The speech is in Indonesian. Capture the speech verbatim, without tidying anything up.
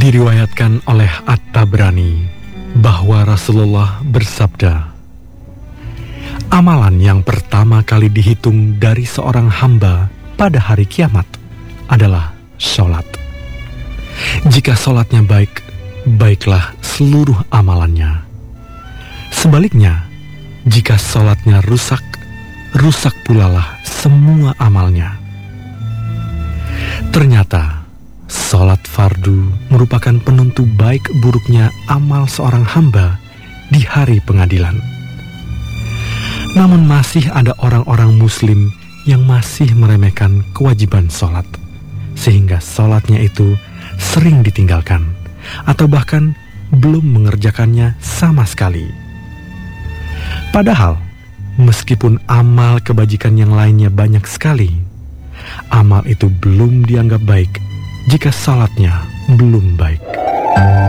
Diriwayatkan oleh At-Tabrani bahwa Rasulullah bersabda, amalan yang pertama kali dihitung dari seorang hamba pada hari kiamat adalah sholat. Jika sholatnya baik, baiklah seluruh amalannya. Sebaliknya, jika sholatnya rusak, rusak pulalah semua amalnya. Ternyata, sholat fardu merupakan penentu baik buruknya amal seorang hamba di hari pengadilan. Namun masih ada orang-orang muslim yang masih meremehkan kewajiban sholat, sehingga sholatnya itu sering ditinggalkan, atau bahkan belum mengerjakannya sama sekali. Padahal, meskipun amal kebajikan yang lainnya banyak sekali, amal itu belum dianggap baik jika salatnya belum baik.